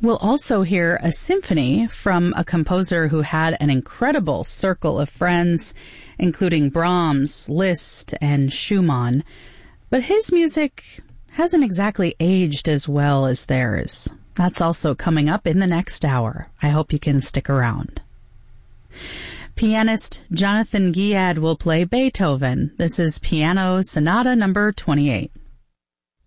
We'll also hear a symphony from a composer who had an incredible circle of friends, including Brahms, Liszt, and Schumann. But his music hasn't exactly aged as well as theirs. That's also coming up in the next hour. I hope you can stick around. Pianist Jonathan Guiad will play Beethoven. This is Piano Sonata number 28.